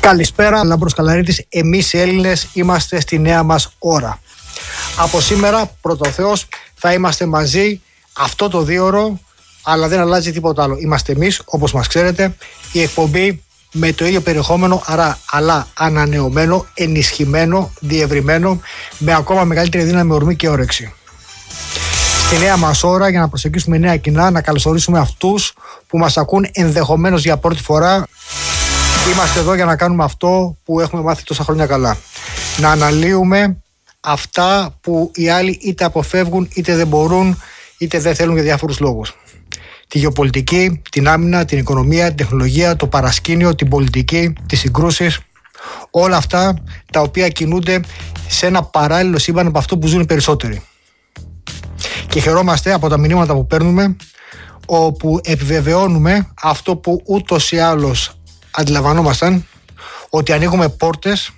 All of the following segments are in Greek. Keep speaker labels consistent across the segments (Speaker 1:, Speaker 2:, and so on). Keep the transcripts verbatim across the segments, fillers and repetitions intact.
Speaker 1: Καλησπέρα, Λάμπρος Καλαρίτης. Εμείς οι Έλληνες είμαστε στη νέα μας ώρα. Από σήμερα, πρώτο Θεός, θα είμαστε μαζί αυτό το δίωρο, αλλά δεν αλλάζει τίποτα άλλο. Είμαστε εμείς, όπως μας ξέρετε, η εκπομπή με το ίδιο περιεχόμενο, άρα, αλλά ανανεωμένο, ενισχυμένο, διευρυμένο, με ακόμα μεγαλύτερη δύναμη, ορμή και όρεξη. Στη νέα μας ώρα, για να προσεγγίσουμε νέα κοινά, να καλωσορίσουμε αυτούς που μας ακούν ενδεχομένως για πρώτη φορά. Είμαστε εδώ για να κάνουμε αυτό που έχουμε μάθει τόσα χρόνια καλά. Να αναλύουμε αυτά που οι άλλοι είτε αποφεύγουν, είτε δεν μπορούν, είτε δεν θέλουν για διάφορους λόγους. Τη γεωπολιτική, την άμυνα, την οικονομία, την τεχνολογία, το παρασκήνιο, την πολιτική, τις συγκρούσεις. Όλα αυτά τα οποία κινούνται σε ένα παράλληλο σύμπαν από αυτό που ζουν οι περισσότεροι. Και χαιρόμαστε από τα μηνύματα που παίρνουμε, όπου επιβεβαιώνουμε αυτό που ούτως ή άλλως αντιλαμβανόμασταν, ότι ανοίγουμε πόρτες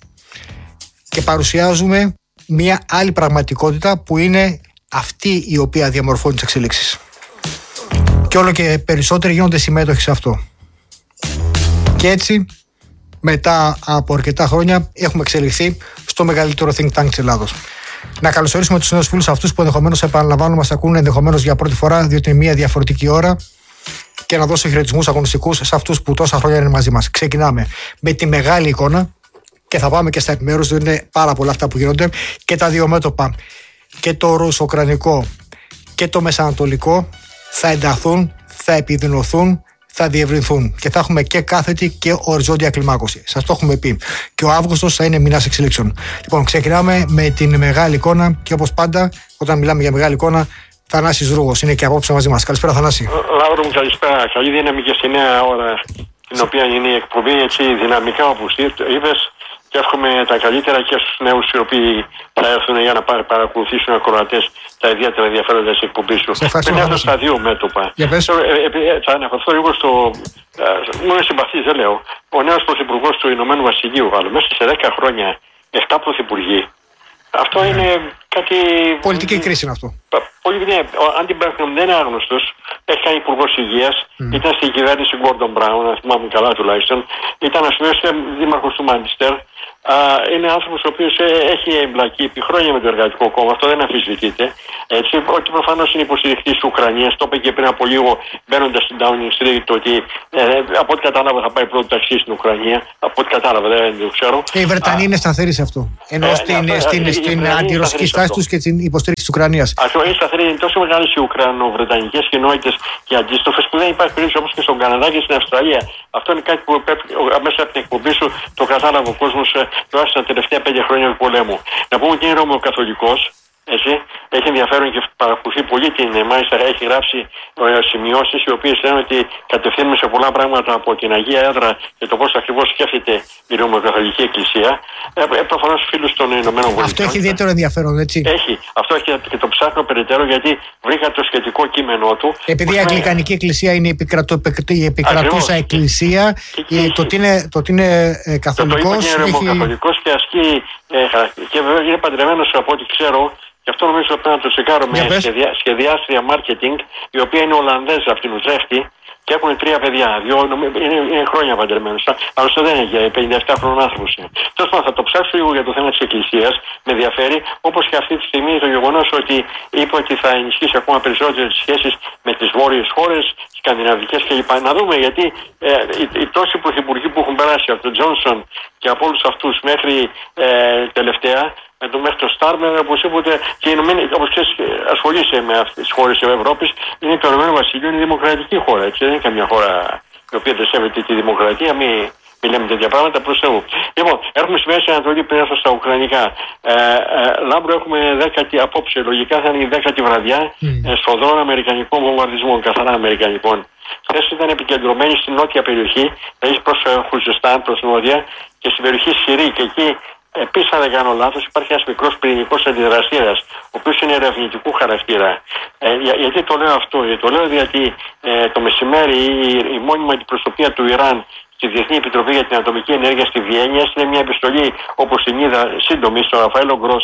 Speaker 1: και παρουσιάζουμε μια άλλη πραγματικότητα που είναι αυτή η οποία διαμορφώνει τις εξελίξεις. Και όλο και περισσότεροι γίνονται συμμέτοχοι σε αυτό. Και έτσι, μετά από αρκετά χρόνια, έχουμε εξελιχθεί στο μεγαλύτερο think tank της Ελλάδος. Να καλωσορίσουμε τους νέους φίλους αυτούς που ενδεχομένως, επαναλαμβάνω, μας ακούν ενδεχομένως για πρώτη φορά, διότι είναι μια διαφορετική ώρα, και να δώσω χαιρετισμούς αγωνιστικούς σε αυτούς που τόσα χρόνια είναι μαζί μας. Ξεκινάμε με τη μεγάλη εικόνα και θα πάμε και στα επιμέρους, διότι είναι πάρα πολλά αυτά που γίνονται, και τα δύο μέτωπα, και το ρωσοκρανικό και το μεσανατολικό, θα ενταθούν, θα επιδεινωθούν, θα διευρυνθούν και θα έχουμε και κάθετη και οριζόντια κλιμάκωση. Σας το έχουμε πει. Και ο Αύγουστος θα είναι μηνάς εξελίξεων. Λοιπόν, ξεκινάμε με την μεγάλη εικόνα και όπως πάντα, όταν μιλάμε για μεγάλη εικόνα, Θανάσης Ρούγος είναι και απόψε μαζί μας. Καλησπέρα, Θανάση.
Speaker 2: Λάμπρο μου, καλησπέρα. Καλή δύναμη και στη νέα ώρα, την οποία είναι η εκπομπή, έτσι δυναμικά όπως είπες. Και εύχομαι τα καλύτερα και στους νέους οι οποίοι θα έρθουν για να παρακολουθήσουν ακροατές τα ιδιαίτερα ενδιαφέροντα της εκπομπής σου. Δεν έρθω στα δύο μέτωπα.
Speaker 1: Για πες.
Speaker 2: Ε, ε, θα αναφερθώ λίγο στο. Μου είναι συμπαθής, δεν λέω. Ο νέος πρωθυπουργός του Ηνωμένου Βασιλείου, άλλο μέσα σε δέκα χρόνια, επτά πρωθυπουργοί. Αυτό mm. είναι κάτι.
Speaker 1: Πολιτική κρίση είναι αυτό.
Speaker 2: Πολύ, ναι, ο Άντι Μπέρκαμ δεν είναι άγνωστος. Έχει κάνει υπουργός υγείας. Mm. Ήταν στην κυβέρνηση Γκόρντον Μπράουν, αν θυμάμαι καλά τουλάχιστον. Ήταν ασφαλώς δήμαρχος του Μάντσεστερ. Είναι άνθρωπος ο οποίος έχει εμπλακεί επί χρόνια με το Εργατικό Κόμμα. Αυτό δεν αμφισβητείται. Έτσι, ότι προφανώς είναι υποστηρικτής της Ουκρανίας. Το είπε και πριν από λίγο μπαίνοντας στην Downing Street ότι ε, από ό,τι κατάλαβα θα πάει πρώτο ταξί στην Ουκρανία. Από ό,τι κατάλαβα, δεν το ξέρω.
Speaker 1: Και οι Βρετανοί είναι σταθεροί σε αυτό. Ενώ ε, στην, ε, στην, στην αντιρωσική στάση τους και την υποστήριξη της Ουκρανίας.
Speaker 2: Αυτό είναι σταθερή. Είναι τόσο μεγάλες οι Ουκρανοβρετανικές κοινότητες και αντίστοιχες που δεν υπάρχει περίπτωση όπως και στον Καναδά και στην Αυστραλία. Αυτό είναι κάτι που πρέπει, μέσα από την εκπομπή σου το κατάλαβε ο κόσμος τουλάχιστον τα τελευταία πέντε χρόνια του πολέμου. Να πούμε ότι είναι Ρωμαιοκαθολικός. Έτσι, έχει ενδιαφέρον και παρακολουθεί πολύ την. Μάλιστα, έχει γράψει ε, σημειώσεις οι οποίες λένε ότι κατευθύνουμε σε πολλά πράγματα από την Αγία Έδρα και το πώς ακριβώς σκέφτεται η Ρωμαιοκαθολική Εκκλησία. Ε, ε, προφανώς φίλους των Ηνωμένων Πολιτειών.
Speaker 1: Αυτό έχει ιδιαίτερο ενδιαφέρον, έτσι.
Speaker 2: Έχει. Αυτό έχει και το ψάχνω περαιτέρω γιατί βρήκα το σχετικό κείμενό του.
Speaker 1: Επειδή η Αγγλικανική Εκκλησία είναι η, επικρατω, η επικρατούσα
Speaker 2: Ακριβώς.
Speaker 1: Εκκλησία, και, και, το ότι είναι, το ότι είναι ε, καθολικός.
Speaker 2: Το, το είναι Ρωμαιοκαθολικός έχει... και ασκεί. Ε, και είναι παντρεμένος από ό,τι ξέρω. Γι' αυτό νομίζω ότι πρέπει να το τσεκάρω με σχεδιά, σχεδιάστρια marketing, η οποία είναι Ολλανδέζα από την Ουτρέχτη και έχουν τρία παιδιά. Δυο, είναι, είναι χρόνια παντρεμένος. Άλλωστε δεν είναι, πενήντα επτά χρόνων άνθρωπος είναι. Τέλος πάντων, θα το ψάξω λίγο για το θέμα της Εκκλησίας. Με ενδιαφέρει, όπως και αυτή τη στιγμή το γεγονός ότι είπε ότι θα ενισχύσει ακόμα περισσότερο τις σχέσεις με τις βόρειες χώρες, σκανδιναβικές κλπ. Να δούμε γιατί ε, οι, οι τόσοι πρωθυπουργοί που έχουν περάσει από τον Τζόνσον και από όλους αυτούς μέχρι ε, τελευταία. Με το μέχρι το Στάρμερ, οπωσδήποτε, και όπως ξέρεις, ασχολείσαι με αυτές τις χώρες της Ευρώπης, είναι το Ηνωμένο Βασίλειο, είναι δημοκρατική χώρα. Έτσι. Δεν είναι καμιά χώρα η οποία δεν σέβεται τη δημοκρατία, μην μη λέμε τέτοια πράγματα προς Θεού. Λοιπόν, έχουμε στη Μέση Ανατολή πριν έρθω στα Ουκρανικά. Ε, ε, Λάμπρο, έχουμε δέκατη απόψε, λογικά θα είναι η δέκατη βραδιά mm. ε, σφοδρών αμερικανικών βομβαρδισμών, καθαρά αμερικανικών. Χθες ήταν επικεντρωμένη στην νότια περιοχή, δηλαδή προς Χουζεστάν, προς νότια, και στην περιοχή Συρή, και εκεί. Επίσης, αν δεν κάνω λάθος, υπάρχει ένας μικρός πυρηνικός αντιδραστήρας, ο οποίος είναι ερευνητικού χαρακτήρα. Ε, για, γιατί το λέω αυτό, γιατί το λέω γιατί ε, το μεσημέρι η, η μόνιμη αντιπροσωπεία του Ιράν στη Διεθνή Επιτροπή για την Ατομική Ενέργεια στη Βιέννη έστειλε μια επιστολή, όπως την είδα, σύντομη, στον Ραφαέλο Γκρόση,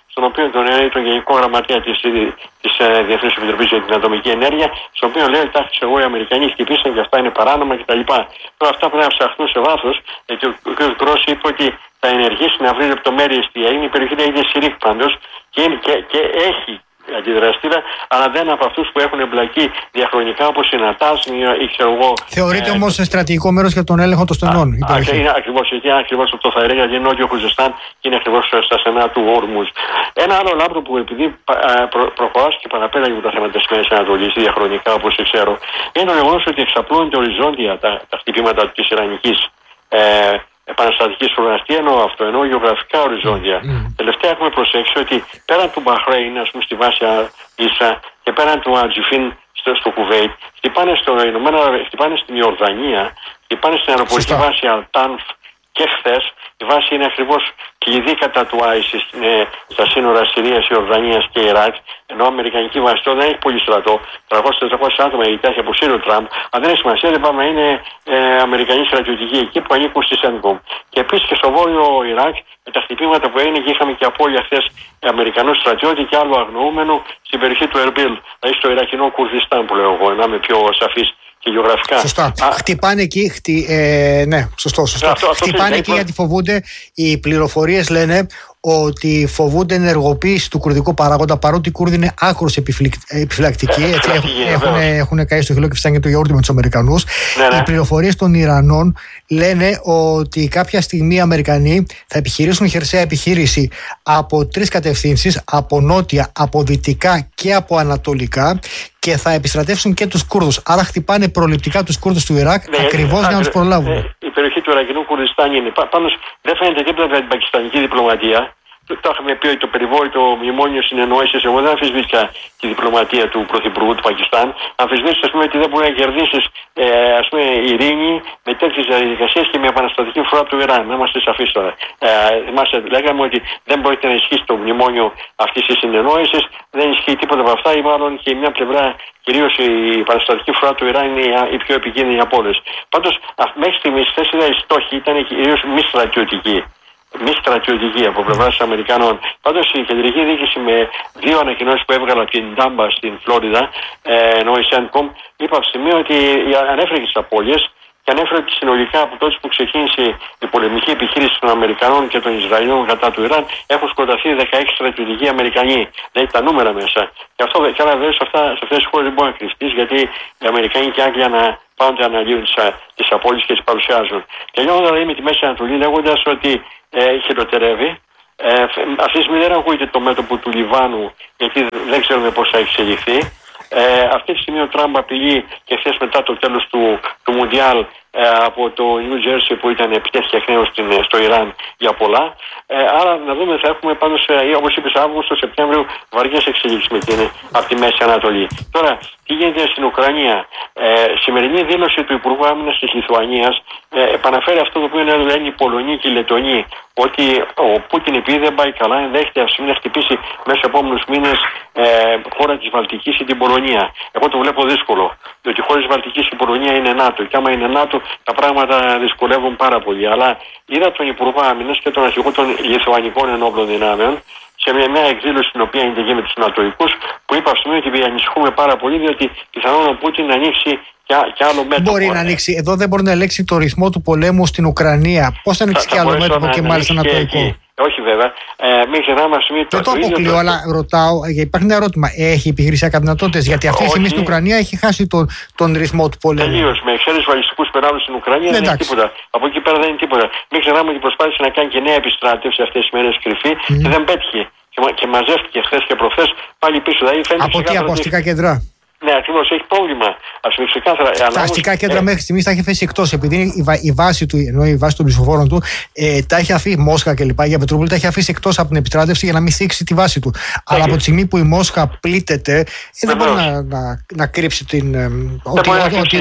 Speaker 2: στον οποίο τον, τον Γενικό Γραμματέα της, της ε, Διεθνούς Επιτροπής για την Ατομική Ενέργεια, στον οποίο λέει ότι τάχει εγώ οι Αμερικανοί χτυπήσαν και αυτά είναι παράνομα κτλ. Τώρα αυτά πρέπει να ψαχθούν σε βάθος, γιατί ο κ. Γκρός είπε ότι θα ενεργήσει να βρει λεπτομέρειες τι έγινε. Η περιοχή λέγεται Σιρίκ πάντως και, και, και έχει αντιδραστήρα, αλλά δεν από αυτούς που έχουν εμπλακεί διαχρονικά όπως η Νατάς ή ξέρω εγώ.
Speaker 1: Θεωρείται ε, όμως ε, στρατηγικό μέρος για τον έλεγχο των στενών.
Speaker 2: Είναι ακριβώς εκεί, ακριβώς αυτό θα έλεγα, γιατί είναι νότιο Χουζεστάν και είναι ακριβώς στα στενά του Όρμουζ. Ένα άλλο λάμπρο που επειδή προ, προχωράς και παραπέρα για τα θέματα της Μέσης Ανατολής, διαχρονικά όπως ξέρω, είναι το γεγονός ότι εξαπλώνονται οριζόντια τα, τα χτυπήματα της Ιρανικής ε, επαναστατική οργανωτική. Τι εννοώ αυτό, εννοώ γεωγραφικά οριζόντια. Mm. Τελευταία έχουμε προσέξει ότι πέραν του Μπαχρέιν, ας πούμε στη βάση Ίσα και πέραν του Ατζιφίν στο, στο Κουβέιτ, χτυπάνε, στο χτυπάνε στην Ιορδανία, χτυπάνε στην αεροπορική βάση Αλτάνφ και χθες. Η βάση είναι ακριβώς κλειδί κατά του άισις ε, στα σύνορα Συρίας, Ιορδανίας και Ιράκ, ενώ η Αμερικανική βάση δεν έχει πολύ στρατό, τριακόσια με τετρακόσια άτομα γιατί έχει αποσύρει ο Τραμπ, αλλά δεν έχει σημασία, δεν πάμε, είναι ε, Αμερικανοί στρατιωτικοί εκεί που ανήκουν στη Σέντκομ. Και επίσης και στο βόρειο Ιράκ, με τα χτυπήματα που έγινε και είχαμε και απώλεια χθες Αμερικανού στρατιώτη και άλλο αγνοούμενο στην περιοχή του Ερμπίλ, δηλαδή στο Ιρακινό Κουρδιστάν που λέω εγώ, να είμαι πιο σαφής. Και γεωγραφικά.
Speaker 1: Σωστά. Α, χτυπάνε εκεί, χτι, ε, ναι, σωστό, σωστό. Αυτό, αυτό χτυπάνε εκεί γιατί φοβούνται, οι πληροφορίες λένε ότι φοβούνται ενεργοποίηση του κουρδικού παράγοντα, παρότι οι Κούρδοι είναι άκρως επιφυλακτικοί. Ε, έτσι, έχουν, έχουν καεί στο χειλό και φυσάνε και το γιαούρτι με τους Αμερικανούς. Ναι, ναι. Οι πληροφορίες των Ιρανών λένε ότι κάποια στιγμή οι Αμερικανοί θα επιχειρήσουν χερσαία επιχείρηση από τρεις κατευθύνσεις, από νότια, από δυτικά και από ανατολικά, και θα επιστρατεύσουν και τους Κούρδους. Άρα χτυπάνε προληπτικά τους Κούρδους του Ιράκ, ναι, ακριβώς για να τους προλάβουν.
Speaker 2: Ναι, η περιοχή του Ιρακινού Κουρδιστάν είναι. Πάντως δεν φαίνεται τίποτα για την πακιστανική διπλωματία. Το είχαμε πει ότι το περιβόητο μνημόνιο συνεννόησης, εγώ δεν αμφισβήτησα τη διπλωματία του Πρωθυπουργού του Πακιστάν. Αμφισβήτησα, ας πούμε, ότι δεν μπορεί να κερδίσεις ε, ας πούμε, ειρήνη με τέτοιες διαδικασίες και με επαναστατική φορά του Ιράν. Να είμαστε σαφείς τώρα. Ε, μας λέγαμε ότι δεν μπορείτε να ισχύσει το μνημόνιο αυτής της συνεννόησης, δεν ισχύει τίποτα από αυτά, ή μάλλον και μια πλευρά, κυρίως η επαναστατική φορά του Ιράν είναι η πιο επικίνδυνη από όλες. Πάντως, μέχρι στιγμής οι στόχοι ήταν κυρίως μη στρατιωτικοί. Μη στρατιωτική από πλευρά των Αμερικανών. Πάντως η κεντρική διοίκηση με δύο ανακοινώσεις που έβγαλε από την Ντάμπα στην Φλόριδα, ε, ενώ η Σέντκομ, είπε από τη στιγμή ότι ανέφερε και τις απώλειες και ανέφερε ότι συνολικά από τότε που ξεκίνησε η πολεμική επιχείρηση των Αμερικανών και των Ισραηλινών κατά του Ιράν έχουν σκοτωθεί δεκαέξι στρατιωτικοί Αμερικανοί. Δηλαδή τα νούμερα μέσα. Και αυτό και άρα βέβαια σε, σε αυτές τις χώρες δεν μπορεί να κρυφτείς, γιατί οι Αμερικανοί και οι Άγγλοι ανα, πάντα αναλύουν τις απώλειες και τις παρουσιάζουν. Τελειώνοντας δηλαδή με τη Μέση Ανατολή λέγοντας ότι ε, χειροτερεύει. Ε, αυτή τη στιγμή δεν ακούγεται το μέτωπο του Λιβάνου, γιατί δεν ξέρουμε πώς θα εξελιχθεί. Ε, αυτή τη στιγμή ο Τραμπ απειλεί και χθες μετά το τέλος του, του Μουντιάλ ε, από το New Jersey που ήταν επιτέθηκε εκ νέου στο Ιράν για πολλά. Ε, άρα να δούμε, θα έχουμε πάνω σε, όπως είπες, Αύγουστο, Σεπτέμβριο βαριές εξελίξεις με την, από τη Μέση Ανατολή. Τώρα, τι γίνεται στην Ουκρανία. Ε, σημερινή δήλωση του Υπουργού Άμυνας της Λιθουανίας ε, επαναφέρει αυτό το οποίο λένε οι Πολωνοί και οι Λετονοί, ότι ο Πούτιν επειδή δεν πάει καλά ενδέχεται αυτή να χτυπήσει μέσα στους επόμενους μήνες ε, χώρα της Βαλτικής ή την Πολωνία. Εγώ το βλέπω δύσκολο, διότι η χώρα της Βαλτικής και η Πολωνία είναι ΝΑΤΟ και άμα είναι ΝΑΤΟ τα πράγματα δυσκολεύουν πάρα πολύ. Αλλά είδα τον Υπουργό Άμυνας και τον αρχηγό των Λιθουανικών Ενόπλων Δυνάμεων σε μια, μια εκδήλωση στην οποία είναι με τους Νατοικούς, που είπα αυτή ότι ανησυχούμε πάρα πολύ, διότι πιθανόν ο Πούτιν να ανοίξει και, και άλλο μέτωπο.
Speaker 1: Μπορεί να ανοίξει, εδώ δεν μπορεί να ελέγξει το ρυθμό του πολέμου στην Ουκρανία. Πώς θα ανοίξει και άλλο μέτωπο και μάλιστα νατοϊκό.
Speaker 2: Όχι βέβαια. Ε, μην ξεχνάμε αυτή τη
Speaker 1: Δεν το αποκλείω, αλλά ρωτάω, υπάρχει ένα ερώτημα. Έχει επιχειρησιακά δυνατότητες? Γιατί αυτή τη στιγμή στην Ουκρανία έχει χάσει τον, τον ρυθμό του πολέμου.
Speaker 2: Τελείως. Με εξαίρεση βαλιστικούς πυράβλους στην Ουκρανία δεν, δεν είναι τίποτα. Από εκεί πέρα δεν είναι τίποτα. Μην ξεχνάμε ότι προσπάθησε να κάνει και νέα επιστράτευση αυτές τις μέρες κρυφή mm. και δεν πέτυχε. Και, και μαζεύτηκε χθες και προχθές πάλι πίσω. Δηλαδή,
Speaker 1: από τι, από αστικά κέντρα?
Speaker 2: Ναι, ακριβώς, έχει πρόβλημα. Ας πούμε ξεκάθαρα.
Speaker 1: Τα αστικά κέντρα ε... μέχρι στιγμής τα έχει θέσει εκτός. Επειδή η, βα... η, βάση του, ενώ η βάση των ψηφοφόρων του ε, τα έχει αφήσει, Μόσχα και λοιπά, για Πετρούπολη, τα έχει αφήσει εκτός από την επιστράτευση για να μην θίξει τη βάση του. Έχει. Αλλά από τη στιγμή που η Μόσχα πλήττεται, ε, δεν μπορεί να, να, να κρύψει την, ε, ότι,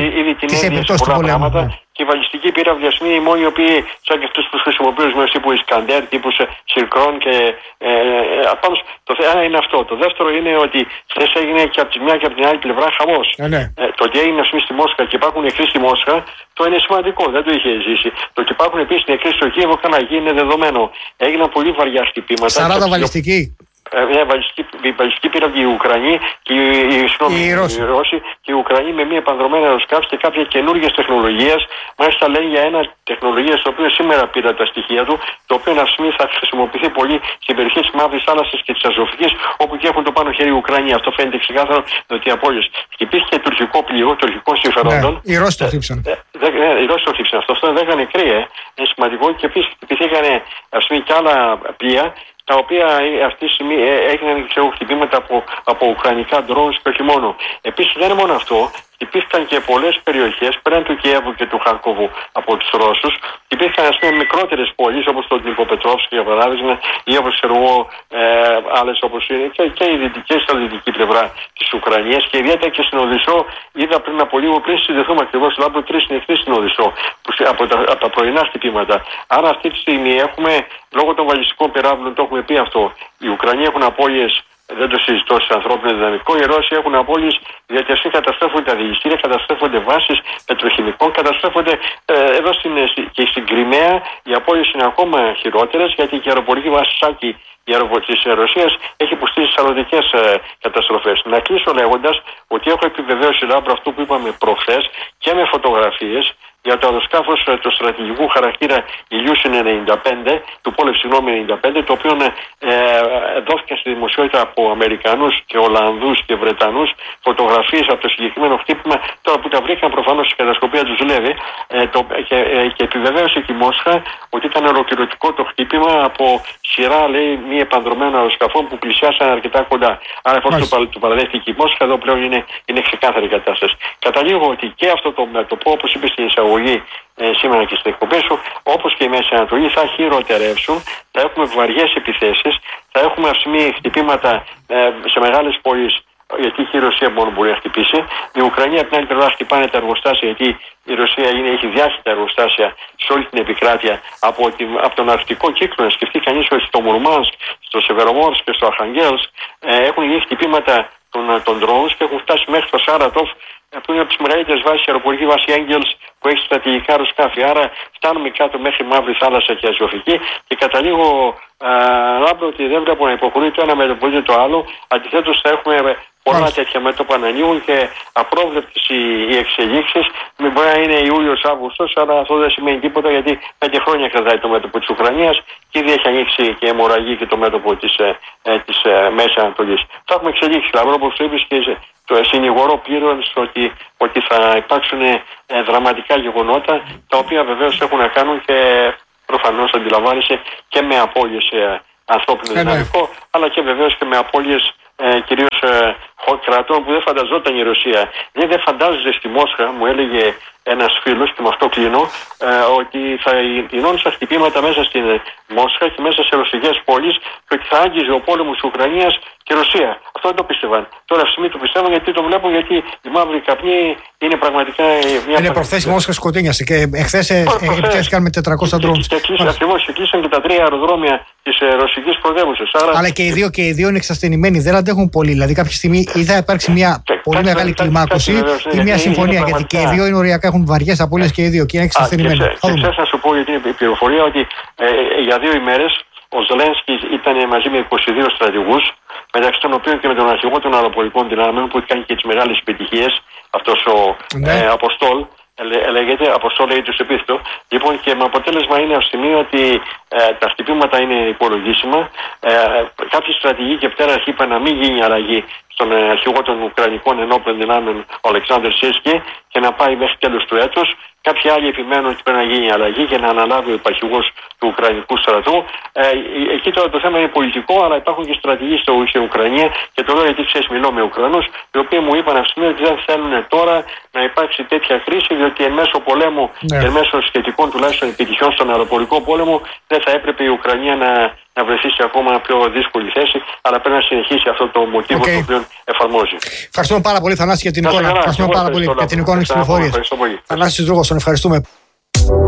Speaker 1: τις επιπτώσεις του πολέμου.
Speaker 2: Και η βαλιστική πύραυλη είναι οι μόνοι οι οποίοι, σαν και αυτούς που χρησιμοποιούν με τύπου Ισκαντέρ, τύπου Σιρκρόν και. Ε, ε, το ένα είναι αυτό. Το δεύτερο είναι ότι χθες έγινε και από τη μια και από την άλλη πλευρά χαμός.
Speaker 1: Ε, ναι.
Speaker 2: ε, το ότι έγινε ας πούμε στη Μόσχα και υπάρχουν νεκροί στη Μόσχα, το είναι σημαντικό, δεν το είχε ζήσει. Το ότι υπάρχουν επίσης νεκροί στο Κίεβο, καλά, εκεί είναι δεδομένο. Έγιναν πολύ βαριά χτυπήματα.
Speaker 1: σαράντα βαλιστικοί.
Speaker 2: μια βαλιστική πύραυλη και οι Ουκρανοί και οι, οι, συγνώμη, οι, Ρώσοι. οι Ρώσοι και οι Ουκρανοί με μια επανδρομένα αεροσκάφη και κάποια καινούργιες τεχνολογίες. Μάλιστα λέει για ένα τεχνολογία το οποίο σήμερα πήρα τα στοιχεία του, το οποίο να θα χρησιμοποιηθεί πολύ στην περιοχή της Μαύρης Θάλασσας και της Αζωφικής, όπου και έχουν το πάνω χέρι οι Ουκρανοί. Αυτό φαίνεται ξεκάθαρο ότι οι απώλειες. Χτυπήθηκε τουρκικό πλοίο, τουρκικών συμφερόντων.
Speaker 1: Ναι, οι Ρώσοι το χτύπησαν.
Speaker 2: Ναι, οι Ρώσοι το χτύπησαν. Αυτό δεν έκανε κρύε. Είναι σημαντικό και επίσης χτυπηθήκαν και άλλα πλοία, τα οποία αυτή τη στιγμή έγιναν χτυπήματα από, από ουκρανικά drones και όχι μόνο. Επίσης δεν είναι μόνο αυτό. Υπήρχαν και πολλές περιοχές πέραν του Κιέβου και του Χαρκόβου από τους Ρώσους. Υπήρχαν ας πούμε μικρότερες πόλεις όπως το Ντνιπροπετρόβσκι για παράδειγμα ή όπως ξέρω εγώ ε, άλλες όπως είναι και, και οι δυτικές στα δυτική πλευρά της Ουκρανίας και ιδιαίτερα και στην Οδυσσό. Είδα πριν από λίγο πριν συνδεθούμε ακριβώς λάμπρο τρεις νυχτές στην Οδυσσό από τα, από τα πρωινά χτυπήματα. Άρα αυτή τη στιγμή έχουμε λόγω των βαλιστικών πυράβλων, το έχουμε πει αυτό, οι Ουκρανοί έχουν απώλειες. Δεν το συζητώ σε ανθρώπινο δυναμικό. Οι Ρώσοι έχουν απώλειες γιατί αυτοί καταστρέφονται τα διηγητήρια, καταστρέφονται βάσεις πετροχημικών, καταστρέφονται ε, εδώ στην, και στην Κριμαία. Οι απώλειες είναι ακόμα χειρότερες γιατί και η αεροπορική βάση Σάκη της Ρωσίας έχει υποστεί σαροδικές ε, καταστροφές. Να κλείσω λέγοντας ότι έχω επιβεβαίωση λάμπρο αυτό που είπαμε προχθές και με φωτογραφίες για το αεροσκάφος του στρατηγικού χαρακτήρα Ηλιούσιν ενενήντα πέντε, του Πόλευ συγγνώμη ενενήντα πέντε, το οποίο ε, δόθηκε στη δημοσιότητα από Αμερικανούς και Ολλανδούς και Βρετανούς φωτογραφίες από το συγκεκριμένο χτύπημα, τώρα που τα βρήκαν προφανώς η κατασκοπία του Ζουλεύει ε, το, και, ε, και επιβεβαίωσε και η Μόσχα ότι ήταν ολοκληρωτικό το χτύπημα από σειρά λέει μη επανδρομένων αεροσκαφών που πλησιάσαν αρκετά κοντά. Άρα εφόσον το παραδέχτηκε η Μόσχα, εδώ πλέον είναι, είναι ξεκάθαρη η κατάσταση. Καταλήγω ότι και αυτό το μέτωπο, όπως είπε στην εισαγωγή ε, σήμερα και στην εκπομπή σου, όπως και η Μέση Ανατολή θα χειροτερεύσουν, θα έχουμε βαριές επιθέσεις, θα έχουμε αυσιμή χτυπήματα ε, σε μεγάλες πόλεις, γιατί και η Ρωσία μόνο μπορεί να χτυπήσει. Η Ουκρανία από την άλλη πλευρά χτυπάνε τα εργοστάσια, γιατί η Ρωσία είναι, έχει διάχυτα εργοστάσια σε όλη την επικράτεια από, την, από τον αρκτικό κύκλο. Να σκεφτεί κανείς ότι στο Μουρμάνσκ, στο Σεβερομόρσκ και στο Αρχαγγέλσκ ε, έχουν γίνει χτυπήματα των, των drones και έχουν φτάσει μέχρι το Σάρατοφ, που είναι από τις μεγαλύτερες βάσεις, η αεροπορική βάση Έγγελς που έχει στρατηγικά αεροσκάφη. Άρα φτάνουμε κάτω μέχρι Μαύρη Θάλασσα και Αζωφική και καταλήγω λάμπρο ότι δεν βλέπω να υποχωρεί το ένα με το το άλλο. Αντιθέτως θα έχουμε πολλά Μάλιστα. τέτοια μέτωπα να ανοίγουν και απρόβλεπτες οι, οι εξελίξεις. Μην μπορεί να είναι Ιούλιος-Αύγουστος, αλλά αυτό δεν σημαίνει τίποτα γιατί πέντε χρόνια κρατάει το μέτωπο της Ουκρανίας και ήδη έχει ανοίξει και αιμορραγεί και το μέτωπο της, ε, της ε, Μέσης Ανατολής. Θα έχουμε εξελίξει, λαμπρό, όπως το είπες και το συνηγορό πλήρων ότι, ότι θα υπάρξουν ε, δραματικά γεγονότα τα οποία βεβαίως έχουν να κάνουν και προφανώς αντιλαμβάνεσαι και με απώλειες ε, ανθρώπινο δυναμικό, αλλά και βεβαίως και με απώλειες ε, κυρίως ε, κρατών που δεν φανταζόταν η Ρωσία. Δεν, δεν φαντάζεται στη Μόσχα, μου έλεγε ένας φίλος και με αυτό κλείνω, ε, ότι θα γινόντουσαν χτυπήματα μέσα στην Μόσχα και μέσα σε ρωσικές πόλεις και ότι θα άγγιζε ο πόλεμος της Ουκρανίας και Ρωσία. Αυτό δεν το πίστευαν. Τώρα αυτή τη στιγμή το πιστεύω γιατί το βλέπω, γιατί η μαύρη καπνή είναι πραγματικά μια. Είναι
Speaker 1: προχθές η Μόσχα σκοτίνιασε και εχθές επιτέθηκαν με τετρακόσια drones.
Speaker 2: Και, και, και ακριβώς κλείσαν και τα τρία αεροδρόμια της ρωσικής πρωτεύουσας. Άρα...
Speaker 1: Αλλά και οι δύο, και οι δύο είναι εξασθενημένοι, δεν αντέχουν πολύ. Δηλαδή κάποια στιγμή ή θα υπάρξει μια και, πολύ μεγάλη κάτι, κλιμάκωση κάτι, ή μια συμφωνία. Γιατί και οι δύο είναι οριακά, έχουν βαριές απώλειες και οι δύο και είναι εξασθενημένοι.
Speaker 2: Και ξέρω να σου πω γιατί είναι η πληροφορία ότι ε, για δύο ημέρες ο Ζελένσκι ήταν μαζί με είκοσι δύο στρατηγούς, μεταξύ των οποίων και με τον αρχηγό των αεροπορικών δυνάμεων που έχει κάνει και τις μεγάλες επιτυχίες, αυτός ο ναι. ε, Αποστόλ, ε, λέγεται, Αποστόλ λέγεται στο επίθετο. Λοιπόν, και με αποτέλεσμα είναι αυτή ότι ε, τα χτυπήματα είναι υπολογίσιμα. Ε, κάποιοι στρατηγοί και πτέραρχοι είπαν να μην γίνει αλλαγή στον ε, αρχηγό των Ουκρανικών ενόπλων δυνάμεων, ο Αλεξάνδρ Σίσκι, και να πάει μέχρι τέλος του έτους. Κάποιοι άλλοι επιμένουν ότι πρέπει να γίνει αλλαγή και να αναλάβει ο υπαρχηγός του Ουκρανικού στρατού. Ε, εκεί τώρα το θέμα είναι πολιτικό, αλλά υπάρχουν και στρατηγοί στην Ουκρανία και το λέω γιατί ξέρεις, μιλώ με Ουκρανούς, οι οποίοι μου είπαν αυτή ότι δεν θέλουν τώρα να υπάρξει τέτοια κρίση, διότι εν μέσω πολέμου και ναι. εν μέσω σχετικών τουλάχιστον επιτυχιών στον αεροπορικό πόλεμο δεν θα έπρεπε η Ουκρανία να, να βρεθεί σε ακόμα πιο δύσκολη θέση, αλλά πρέπει να συνεχίσει αυτό το μοτίβο okay. το οποίο εφαρμόζει.
Speaker 1: Ευχαριστούμε πάρα πολύ, Θανάση, για την εικόνα. Ευχαριστούμε πάρα πολύ για την εικόνα και τις πληροφορίες. Θανάσης Δρούγος, τον ευχαριστούμε.